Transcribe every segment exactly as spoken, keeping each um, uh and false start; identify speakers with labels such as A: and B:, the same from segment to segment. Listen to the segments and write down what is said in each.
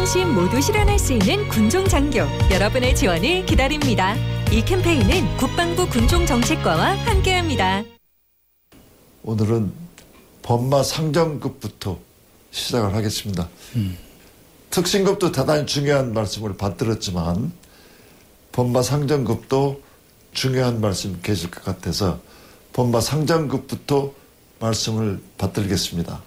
A: 안심 모두 실현할 수 있는 군종장교 여러분의 지원을 기다립니다. 이 캠페인은 국방부 군종정책과와 함께합니다.
B: 오늘은 법마 상정급부터 시작을 하겠습니다. 음. 특신급도 대단히 중요한 말씀을 받들었지만 법마 상정급도 중요한 말씀 계실 것 같아서 법마 상정급부터 말씀을 받들겠습니다.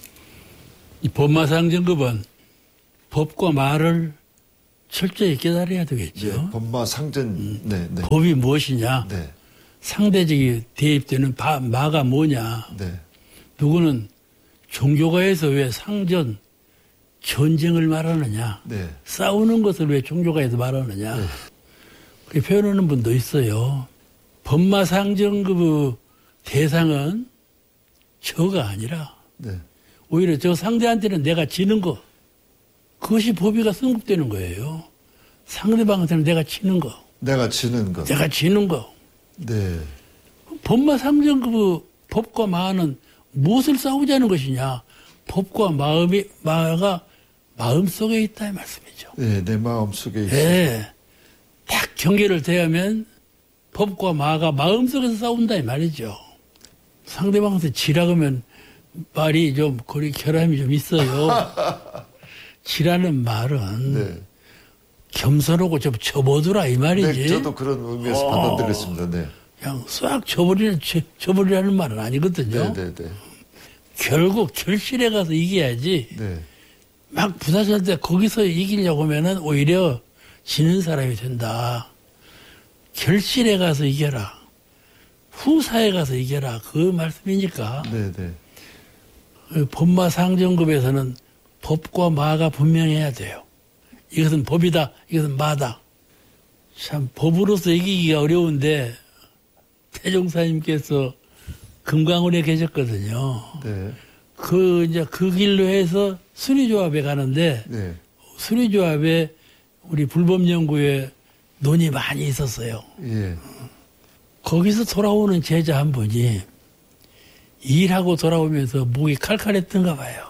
C: 이 법마 상정급은 법과 말을 철저히 깨달아야 되겠죠.
B: 네, 법마 상전,
C: 음.
B: 네, 네.
C: 법이 무엇이냐,
B: 네.
C: 상대적이 대입되는 바, 마가 뭐냐,
B: 네.
C: 누구는 종교가에서 왜 상전, 전쟁을 말하느냐,
B: 네.
C: 싸우는 것을 왜 종교가에서 말하느냐, 네. 그렇게 표현하는 분도 있어요. 법마 상정급의 대상은 저가 아니라
B: 네.
C: 오히려 저 상대한테는 내가 지는 거, 그것이 법위가 승급되는 거예요. 상대방한테는 내가 지는 거.
B: 내가 지는 거.
C: 내가 지는 거.
B: 네.
C: 법마 상정급의 법과 마는 무엇을 싸우자는 것이냐. 법과 마음이, 마가 마음 속에 있다 이 말씀이죠.
B: 네, 내 마음 속에 있어.
C: 네. 딱 경계를 대하면 법과 마가 마음 속에서 싸운다 이 말이죠. 상대방한테 지라그러면 말이 좀 거리 결함이 좀 있어요. 지라는 말은 네. 겸손하고 좀 접어두라 이 말이지.
B: 네, 저도 그런 의미에서 어, 받아들였습니다. 네.
C: 그냥 싹 접어리라, 접어리라는 말은 아니거든요.
B: 네, 네, 네.
C: 결국 결실에 가서 이겨야지.
B: 네.
C: 막 부딪힐 때 거기서 이기려고 하면은 오히려 지는 사람이 된다. 결실에 가서 이겨라. 후사에 가서 이겨라. 그 말씀이니까.
B: 네, 네.
C: 법마 상정급에서는 법과 마가 분명해야 돼요. 이것은 법이다. 이것은 마다. 참 법으로서 이기기가 어려운데 태종사님께서 금강원에 계셨거든요.
B: 네.
C: 그 이제 그 길로 해서 순위조합에 가는데
B: 네.
C: 순위조합에 우리 불법연구에 논이 많이 있었어요.
B: 예.
C: 거기서 돌아오는 제자 한 분이 일하고 돌아오면서 목이 칼칼했던가 봐요.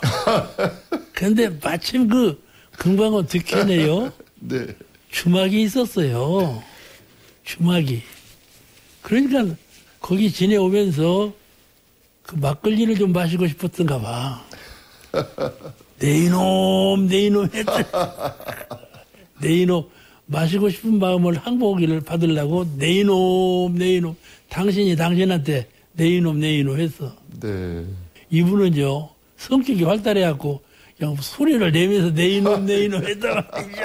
C: 근데 마침 그 금강원 뒷편에요.
B: 네.
C: 주막이 있었어요. 주막이. 그러니까 거기 지내오면서 그 막걸리를 좀 마시고 싶었던가 봐. 내 이놈, 내 이놈 했더니 내 이놈 마시고 싶은 마음을 항복기를 받으려고 내 이놈, 내 이놈 당신이 당신한테 내 이놈, 내 이놈 했어.
B: 네.
C: 이분은요 성격이 활달해갖고 그냥 소리를 내면서 내 이놈, 내 이놈 했단 말이죠.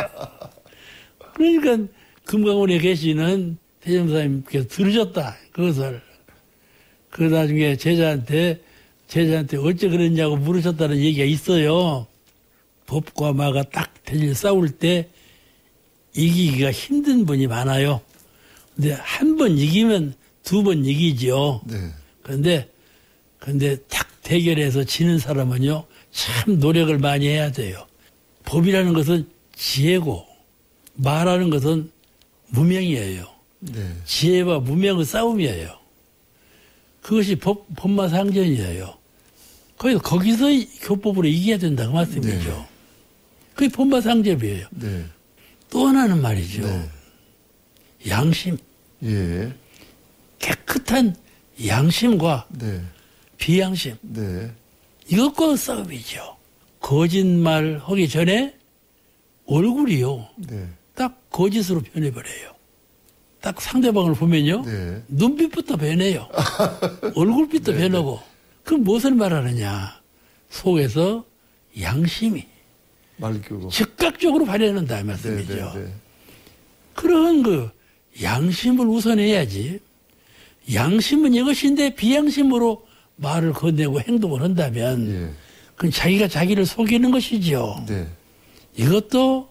C: 그러니까 금강원에 계시는 태종사님께서 들으셨다 그것을. 그 나중에 제자한테 제자한테 어째 그랬냐고 물으셨다는 얘기가 있어요. 법과 마가 딱 대질 싸울 때 이기기가 힘든 분이 많아요. 근데 한 번 이기면 두 번 이기죠.
B: 네.
C: 그런데 근데 딱 대결해서 지는 사람은요 참 노력을 많이 해야 돼요. 법이라는 것은 지혜고 마라는 것은 무명이에요.
B: 네.
C: 지혜와 무명의 싸움이에요. 그것이 법, 법마 상전이에요. 거기서, 거기서 교법으로 이겨야 된다, 그 말씀이죠.
B: 네.
C: 그게 법마 상접이에요.
B: 네.
C: 또 하나는 말이죠.
B: 네.
C: 양심.
B: 예.
C: 깨끗한 양심과
B: 네.
C: 비양심.
B: 네.
C: 이것과 싸움이죠. 거짓말 하기 전에 얼굴이요.
B: 네.
C: 딱 거짓으로 변해버려요. 딱 상대방을 보면요.
B: 네.
C: 눈빛부터 변해요. 얼굴빛도
B: 네,
C: 변하고. 그럼 무엇을 말하느냐. 속에서 양심이
B: 말교고.
C: 즉각적으로 발현한다 이 말씀이죠.
B: 네, 네, 네.
C: 그런 그 양심을 우선해야지. 양심은 이것인데 비양심으로 말을 건네고 행동을 한다면
B: 예.
C: 그건 자기가 자기를 속이는 것이죠.
B: 네.
C: 이것도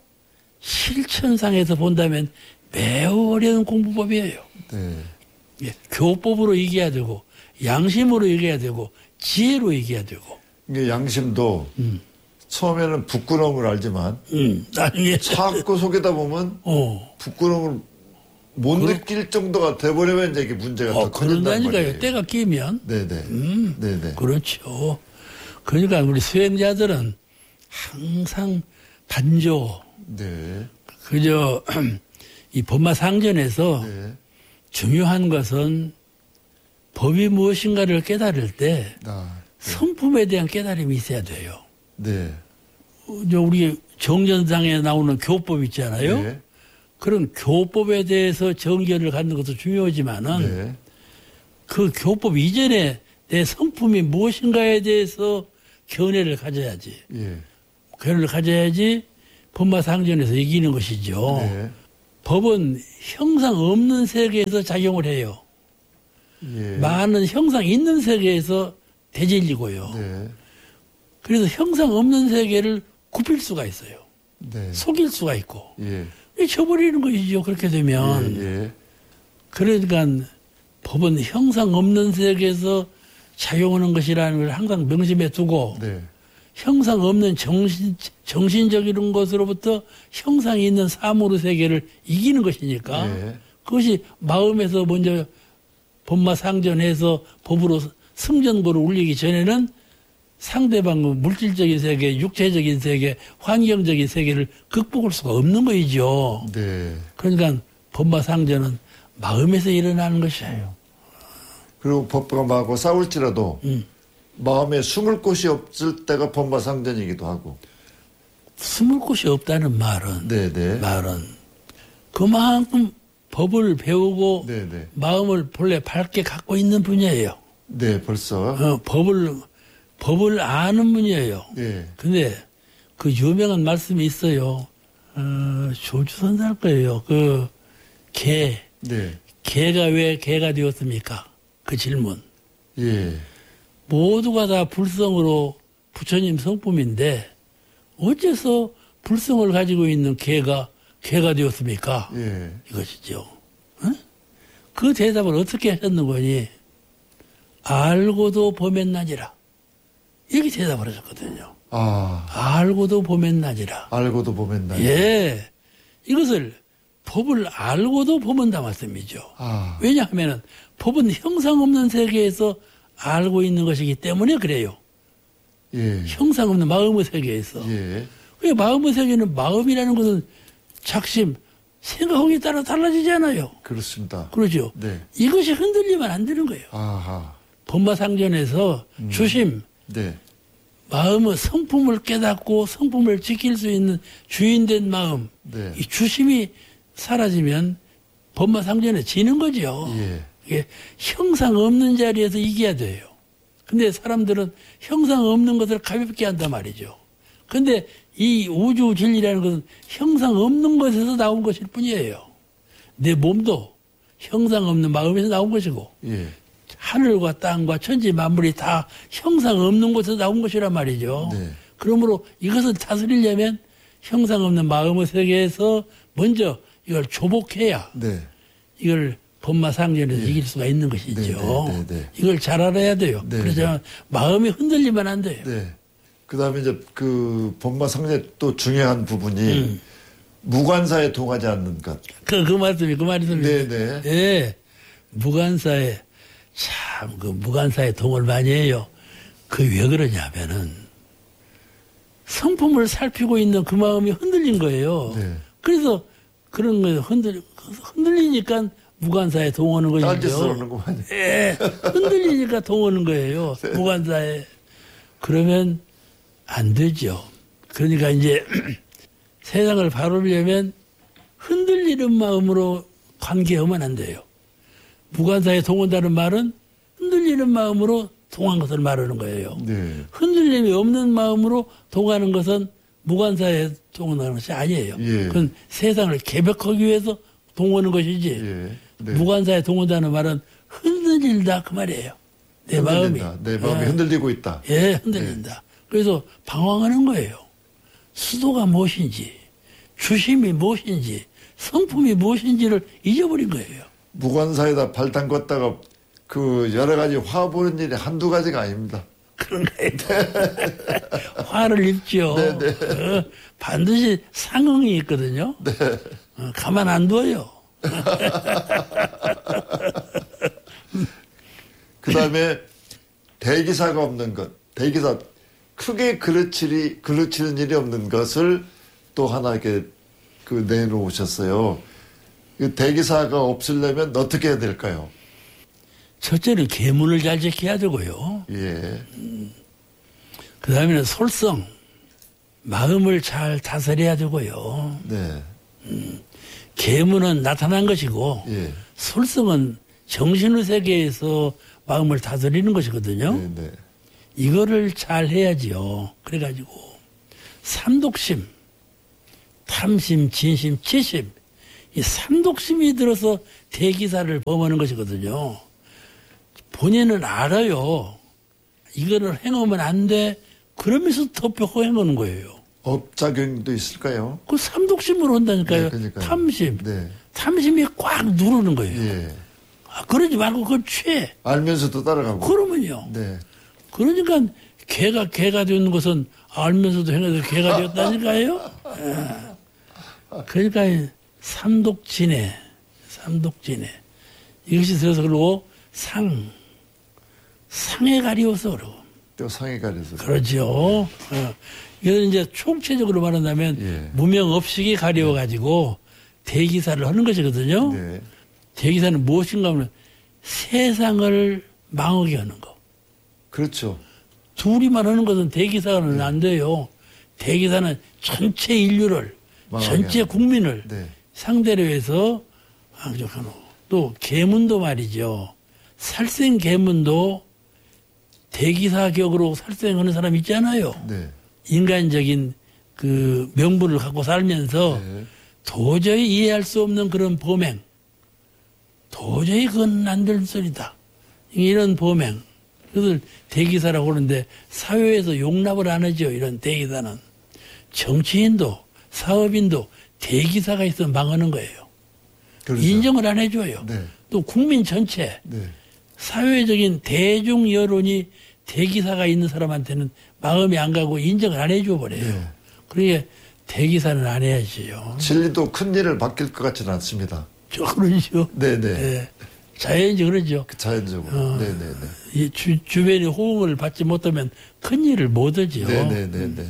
C: 실천상에서 본다면 매우 어려운 공부법이에요.
B: 네.
C: 예, 교법으로 이겨야 되고 양심으로 이겨야 되고 지혜로 이겨야 되고.
B: 이게 양심도
C: 음.
B: 처음에는 부끄러움을 알지만
C: 음, 나중에
B: 자꾸 속이다 보면
C: 어.
B: 부끄러움을 못
C: 그렇...
B: 느낄 정도가 돼버리면 이제 이게 문제가
C: 어,
B: 더 커진단 말이에요.
C: 그런다니까요. 때가 끼면.
B: 네네.
C: 음,
B: 네네.
C: 그렇죠. 그러니까 우리 수행자들은 항상 반조.
B: 네.
C: 그저 이 법마상전에서
B: 네.
C: 중요한 것은 법이 무엇인가를 깨달을 때
B: 아,
C: 성품에 대한 깨달음이 있어야 돼요.
B: 네.
C: 저 우리 정전상에 나오는 교법 있잖아요.
B: 네.
C: 그런 교법에 대해서 정견을 갖는 것도 중요하지만은
B: 네.
C: 그 교법 이전에 내 성품이 무엇인가에 대해서 견해를 가져야지.
B: 예.
C: 견해를 가져야지 법마상전에서 이기는 것이죠.
B: 네.
C: 법은 형상 없는 세계에서 작용을 해요.
B: 예.
C: 많은 형상 있는 세계에서 대질리고요.
B: 네.
C: 그래서 형상 없는 세계를 굽힐 수가 있어요.
B: 네.
C: 속일 수가 있고.
B: 예.
C: 쳐버리는 것이죠. 그렇게 되면.
B: 예. 예.
C: 그러니까 법은 형상 없는 세계에서 작용하는 것이라는 걸 항상 명심해 두고
B: 네.
C: 형상 없는 정신, 정신적인 것으로부터 형상이 있는 사물의 세계를 이기는 것이니까
B: 네.
C: 그것이 마음에서 먼저 법마상전해서 법으로 승전고를 울리기 전에는 상대방의 물질적인 세계, 육체적인 세계, 환경적인 세계를 극복할 수가 없는 거이죠.
B: 네.
C: 그러니까 법마상전은 마음에서 일어나는 것이에요.
B: 그리고 법과마하고 싸울지라도
C: 음.
B: 마음에 숨을 곳이 없을 때가 법마상전이기도 하고.
C: 숨을 곳이 없다는 말은
B: 네네.
C: 말은 그만큼 법을 배우고
B: 네네.
C: 마음을 본래 밝게 갖고 있는 분이에요.
B: 네, 벌써.
C: 어, 법을 법을 아는 분이에요.
B: 네.
C: 근데 그 유명한 말씀이 있어요. 어, 조주선사 할 거예요. 그 개,
B: 네.
C: 개가 왜 개가 되었습니까? 그 질문.
B: 예.
C: 모두가 다 불성으로 부처님 성품인데 어째서 불성을 가지고 있는 개가 개가 되었습니까?
B: 예.
C: 이것이죠. 어? 그 대답을 어떻게 하셨는 거니? 알고도 범했나지라. 이렇게 대답을 하셨거든요.
B: 아.
C: 알고도 범했나지라.
B: 알고도 보면 나.
C: 예. 이것을 법을 알고도 범한다 말씀이죠.
B: 아.
C: 왜냐하면 법은 형상 없는 세계에서 알고 있는 것이기 때문에 그래요.
B: 예.
C: 형상 없는 마음의 세계에서.
B: 예.
C: 왜 마음의 세계는 마음이라는 것은 작심, 생각에 따라 달라지잖아요.
B: 그렇습니다.
C: 그러죠.
B: 네.
C: 이것이 흔들리면 안 되는 거예요.
B: 아하.
C: 법마상전에서
B: 음.
C: 주심,
B: 네.
C: 마음의 성품을 깨닫고 성품을 지킬 수 있는 주인된 마음,
B: 네.
C: 이 주심이 사라지면 법마상전에 지는 거죠.
B: 예.
C: 이게 형상 없는 자리에서 이겨야 돼요. 근데 사람들은 형상 없는 것을 가볍게 한단 말이죠. 근데 이 우주 진리라는 것은 형상 없는 것에서 나온 것일 뿐이에요. 내 몸도 형상 없는 마음에서 나온 것이고,
B: 예.
C: 하늘과 땅과 천지 만물이 다 형상 없는 곳에서 나온 것이란 말이죠.
B: 네.
C: 그러므로 이것을 다스리려면 형상 없는 마음의 세계에서 먼저 이걸 조복해야
B: 네.
C: 이걸 법마상전에서
B: 예.
C: 이길 수가 있는 것이죠.
B: 네, 네, 네, 네.
C: 이걸 잘 알아야 돼요.
B: 네,
C: 그렇지만 마음이 흔들리면 안 돼요.
B: 네. 그 다음에 이제 그 법마상전의 또 중요한 부분이
C: 음.
B: 무관사에 동하지 않는 것.
C: 그, 그 말씀이, 그 말씀이.
B: 네, 네.
C: 예. 무관사에, 참, 그 무관사에 동을 많이 해요. 그 왜 그러냐면은 성품을 살피고 있는 그 마음이 흔들린 거예요.
B: 네.
C: 그래서 그런 거 흔들, 흔들리니까 무관사에 동하는
B: 딴짓을
C: 것이죠.
B: 하는구만.
C: 예. 흔들리니까 동하는 거예요.
B: 네.
C: 무관사에. 그러면 안 되죠. 그러니까 이제 세상을 바르려면 흔들리는 마음으로 관계하면 안 돼요. 무관사에 동한다는 말은 흔들리는 마음으로 동한 것을 말하는 거예요.
B: 네.
C: 흔들림이 없는 마음으로 동하는 것은 무관사에 동하는 것이 아니에요.
B: 예.
C: 그건 세상을 개벽하기 위해서 동하는 것이지.
B: 예. 네.
C: 무관사에 동한다는 말은 흔들린다 그 말이에요. 내 마음이.
B: 흔들린다. 내 마음이
C: 예.
B: 흔들리고 있다.
C: 예, 흔들린다. 그래서 방황하는 거예요. 수도가 무엇인지, 주심이 무엇인지, 성품이 무엇인지를 잊어버린 거예요.
B: 무관사에다 발 담궜다가 그 여러 가지 화 보는 일이 한두 가지가 아닙니다.
C: 그런 거예요. 화를 입죠.
B: 네, 네.
C: 어, 반드시 상응이 있거든요.
B: 네.
C: 어, 가만 안 둬요.
B: 그 다음에 대기사가 없는 것. 대기사, 크게 그르치리, 그르치는 일이 없는 것을 항목도 하나 이렇게 그 내놓으셨어요. 이 대기사가 없으려면 어떻게 해야 될까요?
C: 첫째는 계문을 잘 지켜야 되고요.
B: 예.
C: 그 다음에는 솔성, 마음을 잘 다스려야 되고요.
B: 네.
C: 음, 계문은 나타난 것이고
B: 예.
C: 솔성은 정신의 세계에서 마음을 다스리는 것이거든요.
B: 네, 네.
C: 이거를 잘 해야지요. 그래가지고 삼독심, 탐심, 진심, 치심, 이 삼독심이 들어서 대기사를 범하는 것이거든요. 본인은 알아요. 이거를 행하면 안 돼. 그러면서 덮여고 행하는 거예요.
B: 업작용도 있을까요?
C: 그 삼독심으로 한다니까요.
B: 네, 그러니까요.
C: 탐심.
B: 네.
C: 탐심이 꽉 누르는 거예요.
B: 예.
C: 아, 그러지 말고 그걸 취해.
B: 알면서도 따라가고.
C: 그러면요.
B: 네.
C: 그러니까 개가 개가 되는 것은 알면서도 행해서 개가 되었다니까요. 예. 그러니까 삼독진해, 삼독진해. 이것이 들어서 그러고 상, 상에 가리워서 그러고.
B: 또 상에 가려서.
C: 그렇죠. 어. 이건 이제 총체적으로 말한다면
B: 예.
C: 무명업식이 가리워가지고 대기사를 하는 것이거든요.
B: 네.
C: 대기사는 무엇인가 하면 세상을 망하게 하는 거.
B: 그렇죠.
C: 둘이만 하는 것은 대기사는 안 돼요. 대기사는 전체 인류를, 전체
B: 하는.
C: 국민을
B: 네.
C: 상대로 해서 항적하노. 또 계문도 말이죠. 살생 계문도 대기사격으로 살생하는 사람 있잖아요.
B: 네.
C: 인간적인 그 명분을 갖고 살면서
B: 네.
C: 도저히 이해할 수 없는 그런 범행. 도저히 그건 안 될 소리다. 이런 범행. 그것을 대기사라고 하는데 사회에서 용납을 안 하죠. 이런 대기사는. 정치인도 사업인도 대기사가 있으면 망하는 거예요.
B: 그렇죠.
C: 인정을 안 해줘요.
B: 네.
C: 또 국민 전체
B: 네.
C: 사회적인 대중 여론이 대기사가 있는 사람한테는 마음이 안 가고 인정을 안 해줘 버려요.
B: 네.
C: 그러게 대기사는 안 해야지요.
B: 진리도 큰 일을 맡길 것 같지는 않습니다.
C: 저 그러죠.
B: 네네.
C: 네. 자연인지 그러죠.
B: 그 자연적으로.
C: 어.
B: 네네네.
C: 이 주, 주변의 호응을 받지 못하면 큰 일을 못 하지요.
B: 네네네네.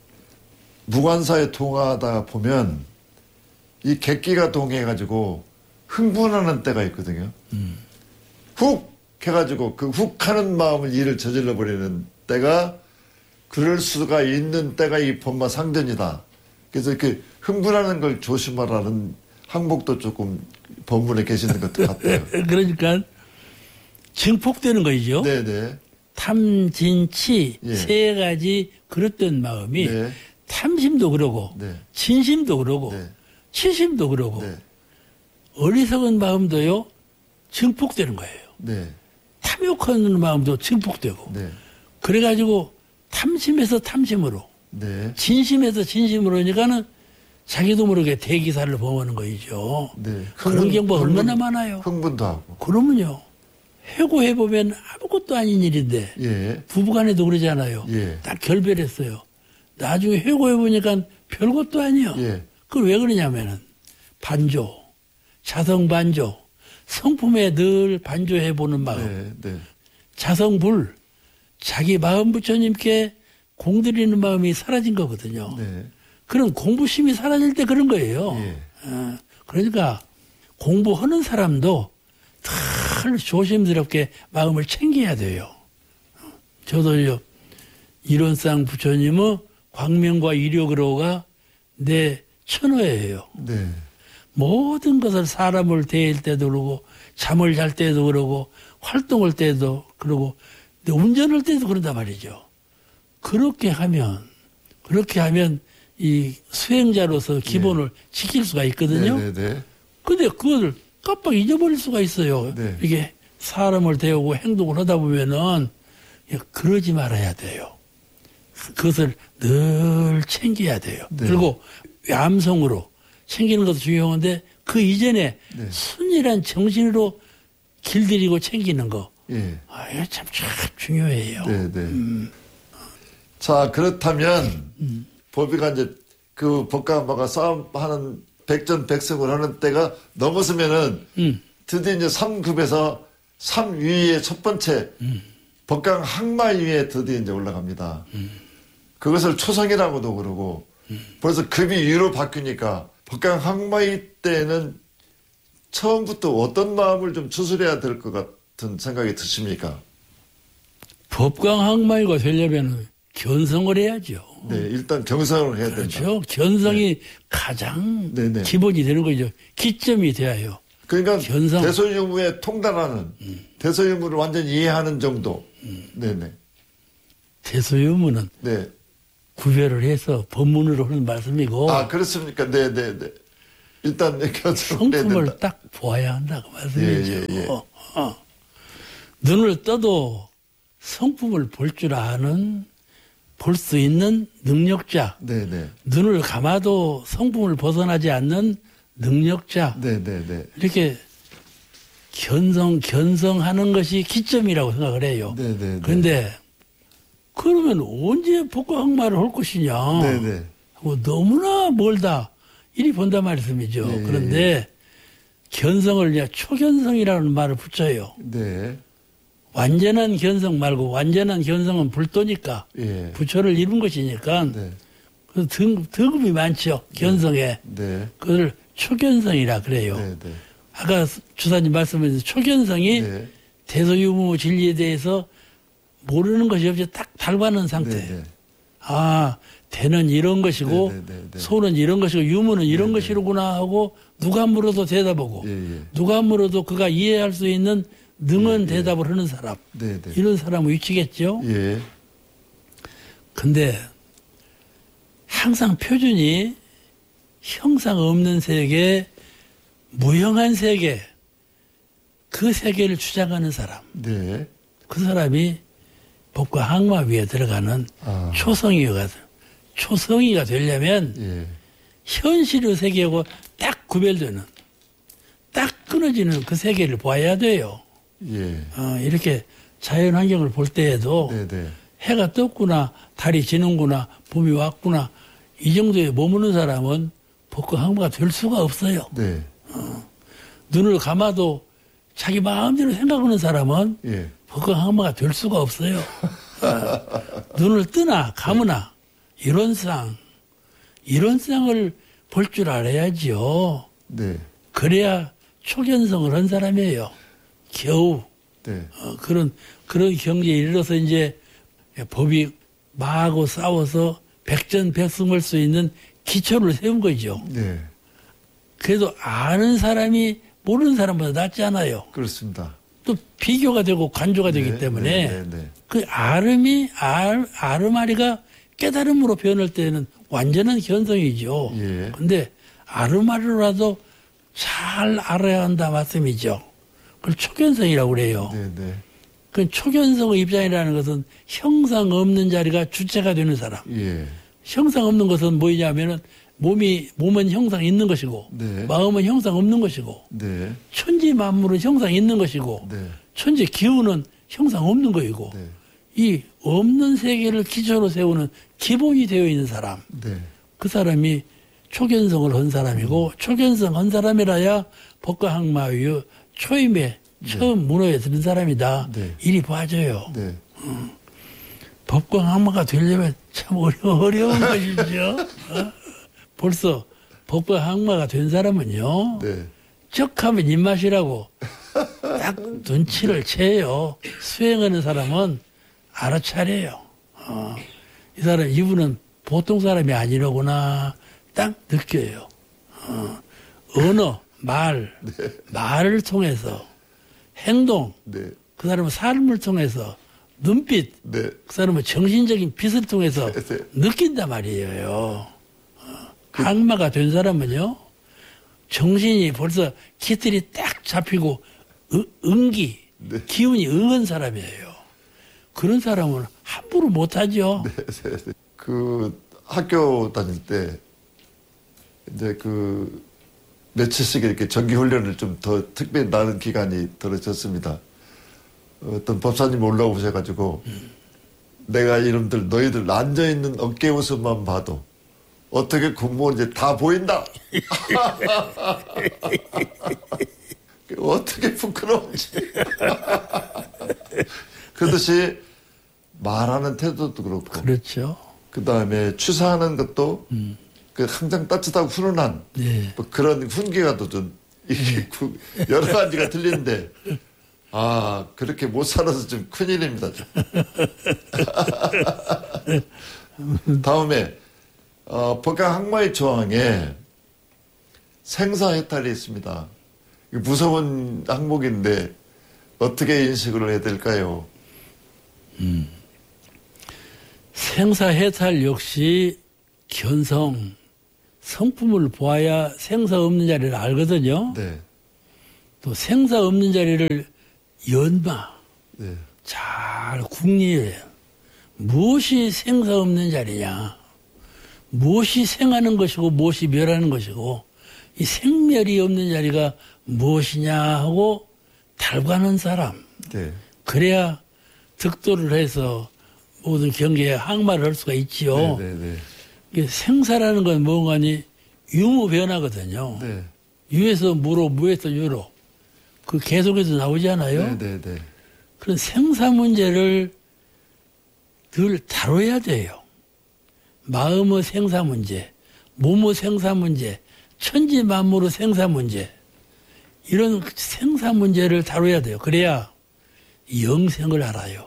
B: 무관사에 통하다 보면 이 객기가 동해가지고 흥분하는 때가 있거든요.
C: 음.
B: 훅 해가지고 그 훅 하는 마음을 일을 저질러 버리는 때가 그럴 수가 있는 때가 이 법마 상전이다. 그래서 이렇게 흥분하는 걸 조심하라는 항목도 조금 법문에 계시는 것 같아요.
C: 그러니까 증폭되는 거죠.
B: 네네.
C: 탐진치
B: 예.
C: 세 가지 그릇된 마음이
B: 네.
C: 탐심도 그러고
B: 네.
C: 진심도 그러고
B: 네.
C: 치심도 그러고
B: 네.
C: 어리석은 마음도요 증폭되는 거예요.
B: 네.
C: 탐욕하는 마음도 증폭되고
B: 네.
C: 그래가지고 탐심에서 탐심으로
B: 네.
C: 진심에서 진심으로 하니까는 자기도 모르게 대기사를 범하는 거이죠.
B: 네.
C: 그런 경우가 얼마나 많아요.
B: 흥분도 하고.
C: 그러면요. 해고해보면 아무것도 아닌 일인데
B: 예.
C: 부부간에도 그러잖아요.
B: 예.
C: 딱 결별했어요. 나중에 해고해보니까 별것도 아니에요.
B: 예.
C: 그걸 왜 그러냐면은 반조, 자성반조, 성품에 늘 반조해보는 마음.
B: 네. 네.
C: 자성불, 자기 마음 부처님께 공드리는 마음이 사라진 거거든요.
B: 네.
C: 그런 공부심이 사라질 때 그런 거예요.
B: 예.
C: 어, 그러니까 공부하는 사람도 늘 조심스럽게 마음을 챙겨야 돼요. 저도요, 이론상 부처님의 광명과 이력으로가 내 천호예요.
B: 네.
C: 모든 것을 사람을 대할 때도 그러고 잠을 잘 때도 그러고 활동할 때도 그러고 근데 운전할 때도 그런단 말이죠. 그렇게 하면 그렇게 하면 이 수행자로서 기본을 네. 지킬 수가 있거든요.
B: 네네네.
C: 근데 그걸 깜빡 잊어버릴 수가 있어요.
B: 네.
C: 이게 사람을 대하고 행동을 하다 보면은 그러지 말아야 돼요. 그것을 늘 챙겨야 돼요.
B: 네.
C: 그리고 암성으로 챙기는 것도 중요한데 그 이전에
B: 네.
C: 순일한 정신으로 길들이고 챙기는 거.
B: 예.
C: 아, 이거 참, 참 중요해요.
B: 네네.
C: 음.
B: 자, 그렇다면,
C: 음.
B: 법이가 이제 그 법가마가 싸움하는 백전백승을 하는 때가 넘었으면은,
C: 음.
B: 드디어 이제 삼 급에서 삼 위의 첫 번째,
C: 음.
B: 법강 항마 위에 드디어 이제 올라갑니다.
C: 음.
B: 그것을 초성이라고도 그러고, 벌써 급이 위로 바뀌니까 법강 항마위 때는 처음부터 어떤 마음을 좀 추스려야 될 것 같은 생각이 드십니까?
C: 법강 항마위가 되려면 견성을 해야죠.
B: 네, 일단 경성을 해야 된다.
C: 그렇죠. 견성이 네. 가장
B: 네네.
C: 기본이 되는 거죠. 기점이 돼야 해요.
B: 그러니까
C: 견성.
B: 대소유무에 통달하는
C: 음.
B: 대소유무를 완전히 이해하는 정도. 음. 네네.
C: 대소유무는
B: 네.
C: 구별을 해서 법문으로 하는 말씀이고.
B: 아 그렇습니까? 네네네. 일단 견성을 해야
C: 성품을
B: 된다.
C: 딱 보아야 한다고 말씀이죠.
B: 예, 예, 예.
C: 어, 어. 눈을 떠도 성품을 볼 줄 아는 볼 수 있는 능력자.
B: 네네.
C: 눈을 감아도 성품을 벗어나지 않는 능력자.
B: 네네네.
C: 이렇게 견성, 견성하는 것이 기점이라고 생각을 해요.
B: 네네네.
C: 그런데 그러면 언제 법과항마를 할 것이냐.
B: 네네.
C: 하고 너무나 멀다. 이리 본단 말씀이죠.
B: 예,
C: 그런데
B: 예.
C: 견성을 이제 초견성이라는 말을 붙여요.
B: 네.
C: 완전한 견성 말고 완전한 견성은 불도니까
B: 예.
C: 부처를 이룬 것이니까
B: 네.
C: 그 등, 등급이 많죠. 견성에.
B: 네.
C: 그걸 초견성이라 그래요.
B: 네. 네.
C: 아까 주사님 말씀하신 초견성이
B: 네.
C: 대소유무 진리에 대해서 모르는 것이 없이 딱 달받는 상태.
B: 네. 네.
C: 아, 대는 이런 것이고
B: 네, 네, 네, 네.
C: 소는 이런 것이고 유무는 이런
B: 네, 네.
C: 것이로구나 하고 누가 물어도 대답하고
B: 예, 예.
C: 누가 물어도 그가 이해할 수 있는 능은
B: 예, 예.
C: 대답을 하는 사람.
B: 네, 네.
C: 이런 사람은 위치겠죠.
B: 예.
C: 근데 항상 표준이 형상 없는 세계, 무형한 세계, 그 세계를 주장하는 사람.
B: 네.
C: 그 사람이 법과 항마 위에 들어가는
B: 아.
C: 초성이가, 초성이가 되려면
B: 예.
C: 현실의 세계하고 딱 구별되는, 딱 끊어지는 그 세계를 봐야 돼요.
B: 예.
C: 어, 이렇게 자연 환경을 볼 때에도
B: 네, 네.
C: 해가 떴구나, 달이 지는구나, 봄이 왔구나, 이 정도에 머무는 사람은 법과 항마가 될 수가 없어요.
B: 네.
C: 눈을 감아도 자기 마음대로 생각하는 사람은
B: 예.
C: 법과 항마가 될 수가 없어요. 어, 눈을 뜨나 감으나 이런 상, 이런 상을 볼 줄 알아야지요.
B: 네.
C: 그래야 초견성을 한 사람이에요. 겨우
B: 네.
C: 어, 그런 그런 경지에 이르러서 이제 법이 마하고 싸워서 백전백승할 수 있는 기초를 세운 거죠.
B: 네.
C: 그래도 아는 사람이 모르는 사람보다 낫지 않아요.
B: 그렇습니다.
C: 또 비교가 되고 간조가 되기
B: 네,
C: 때문에
B: 네, 네, 네.
C: 그 아름이 알, 아름아리가 깨달음으로 변할 때는 완전한 견성이죠.
B: 예.
C: 근데 아름아리로라도 잘 알아야 한다 말씀이죠. 그걸 초견성이라고 그래요.
B: 네, 네.
C: 그 초견성의 입장이라는 것은 형상 없는 자리가 주체가 되는 사람.
B: 예.
C: 형상 없는 것은 뭐냐면은 몸이 몸은 형상 있는 것이고
B: 네.
C: 마음은 형상 없는 것이고
B: 네.
C: 천지 만물은 형상 있는 것이고
B: 네.
C: 천지 기운은 형상 없는 것이고
B: 네.
C: 이 없는 세계를 기초로 세우는 기본이 되어 있는 사람,
B: 네.
C: 그 사람이 초견성을 한 사람이고 초견성 한 사람이라야 법과 항마의 초임에 처음 문호에 드는 사람이다.
B: 네.
C: 이리 봐줘요.
B: 네.
C: 법과 항마가 되려면 참 어려, 어려운 것이죠. 어? 벌써 법과 항마가 된 사람은요.
B: 네.
C: 적하면 입맛이라고 딱 눈치를 채요. 수행하는 사람은 알아차려요. 어, 이 사람, 이분은 보통 사람이 아니로구나 딱 느껴요. 어, 언어, 말,
B: 네.
C: 말을 통해서 행동,
B: 네.
C: 그 사람은 삶을 통해서 눈빛,
B: 네.
C: 그 사람은 정신적인 빛을 통해서
B: 네, 네.
C: 느낀단 말이에요. 어, 항마가 된 사람은요, 정신이 벌써 기틀이 딱 잡히고, 응, 응기,
B: 네.
C: 기운이 응한 사람이에요. 그런 사람은 함부로 못하죠.
B: 네, 네, 네. 그 학교 다닐 때 이제 그 며칠씩 이렇게 정기 훈련을 좀 더 특별히 나는 기간이 들어졌습니다. 어떤 법사님 올라오셔가지고 음. 내가 이놈들 너희들 앉아 있는 어깨 웃음만 봐도 어떻게 공무원인지 다 보인다. 어떻게 부끄러운지. 그렇듯이 말하는 태도도 그렇고.
C: 그렇죠.
B: 그 다음에 취사하는 것도 음. 그 항상 따뜻하고 훈훈한
C: 네.
B: 뭐 그런 훈계가 또 좀 이게 구- 여러 가지가 들리는데 아 그렇게 못 살아서 좀 큰일입니다. 좀. 다음에 어, 법강 항마의 조항에 생사해탈이 있습니다. 이거 무서운 항목인데 어떻게 인식을 해야 될까요?
C: 생사해탈 역시 견성, 성품을 보아야 생사 없는 자리를 알거든요.
B: 네,
C: 또 생사 없는 자리를 연마,
B: 네,
C: 잘 궁리해요. 무엇이 생사 없는 자리냐? 무엇이 생하는 것이고 무엇이 멸하는 것이고 이 생멸이 없는 자리가 무엇이냐 하고 달관한 사람.
B: 네,
C: 그래야 득도를 해서 모든 경계에 항마를 할 수가 있지요.
B: 네, 네,
C: 이게 생사라는 건 뭔가니 유무 변화거든요.
B: 네,
C: 유에서 무로, 무에서 유로. 그 계속해서 나오잖아요.
B: 네, 네, 네,
C: 그런 생사 문제를 늘 다뤄야 돼요. 마음의 생사 문제, 몸의 생사 문제, 천지 만물의 생사 문제. 이런 생사 문제를 다뤄야 돼요. 그래야 영생을 알아요.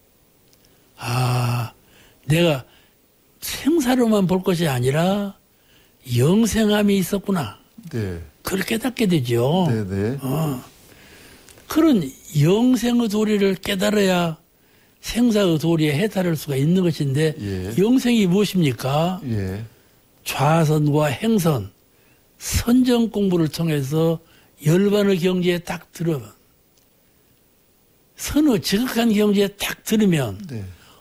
C: 아, 내가 생사로만 볼 것이 아니라 영생함이 있었구나.
B: 네,
C: 그걸 깨닫게 되죠.
B: 네, 네,
C: 어. 그런 영생의 도리를 깨달아야 생사의 도리에 해탈할 수가 있는 것인데
B: 예.
C: 영생이 무엇입니까?
B: 예,
C: 좌선과 행선, 선정 공부를 통해서 열반의 경지에 딱 들으면 선의 지극한 경지에 딱 들으면
B: 네,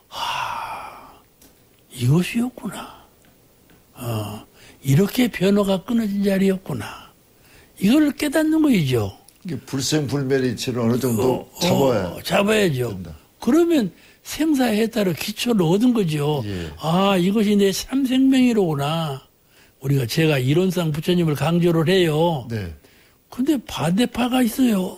C: 이것이었구나. 어, 이렇게 변화가 끊어진 자리였구나. 이걸 깨닫는 거이죠.
B: 이게 불생불멸이치를 어느 정도 잡아야
C: 어, 잡아야죠.
B: 된다.
C: 그러면 생사해탈의 기초를 얻은 거죠.
B: 예.
C: 아, 이것이 내 삼생명이로구나. 우리가 제가 이론상 부처님을 강조를 해요.
B: 네,
C: 근데 반대파가 있어요.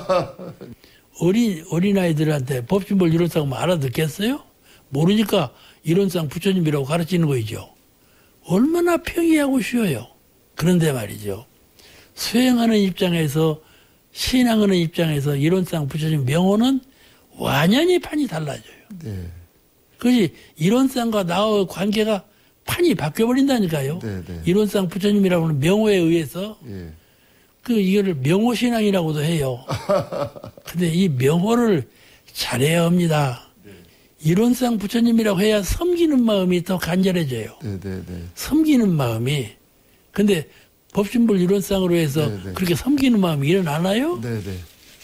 C: 어린, 어린아이들한테 법신볼 이론상 뭐 알아듣겠어요? 모르니까 이론상 부처님이라고 가르치는 거이죠. 얼마나 평이하고 쉬워요. 그런데 말이죠. 수행하는 입장에서, 신앙하는 입장에서 이론상 부처님 명호는 완전히 판이 달라져요.
B: 네,
C: 그것이 이론상과 나의 관계가 판이 바뀌어버린다니까요.
B: 네, 네.
C: 이론상 부처님이라고 하는 명호에 의해서
B: 예,
C: 그 이거를 명호신앙이라고도 해요. 근데 이 명호를 잘해야 합니다. 이론상 부처님이라고 해야 섬기는 마음이 더 간절해져요.
B: 네, 네, 네.
C: 섬기는 마음이. 근데 법신불 이론상으로 해서
B: 네, 네.
C: 그렇게 섬기는 마음이 일어나나요?
B: 네, 네.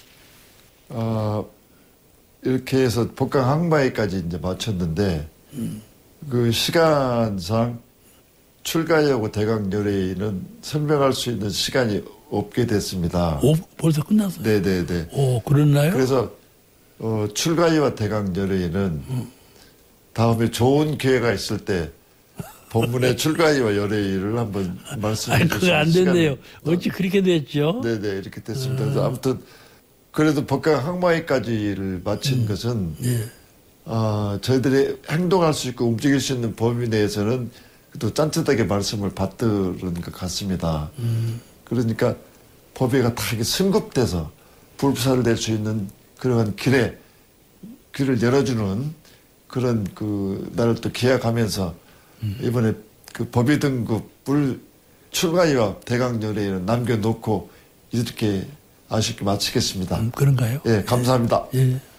B: 아, 이렇게 해서 법강 항마에까지 이제 마쳤는데, 그 시간상 출가여고 대강열애는 설명할 수 있는 시간이 없게 됐습니다.
C: 오, 벌써 끝났어요.
B: 네, 네, 네.
C: 오, 그렇나요?
B: 그래서 어, 출가여와 대강열애는
C: 음.
B: 다음에 좋은 기회가 있을 때 본문의 출가여와 열애를 한번 말씀해
C: 아니,
B: 주시면
C: 그거 안 됐네요. 어찌 그렇게 됐죠?
B: 네, 네, 이렇게 됐습니다. 그래서 아무튼 그래도 법강 항마회까지를 마친 것은
C: 예.
B: 아, 저희들이 행동할 수 있고 움직일 수 있는 범위 내에서는 또 짠뜻하게 말씀을 받들은 것 같습니다.
C: 음.
B: 그러니까 법회가 다 이렇게 승급돼서 불사를 낼 수 있는 그러한 길에 길을 열어주는 그런 그 날을 또 기약하면서 음. 이번에 그 법의 등급을 출가위와 대강열애를 남겨놓고 이렇게 아쉽게 마치겠습니다.
C: 음, 그런가요?
B: 예, 감사합니다.
C: 예.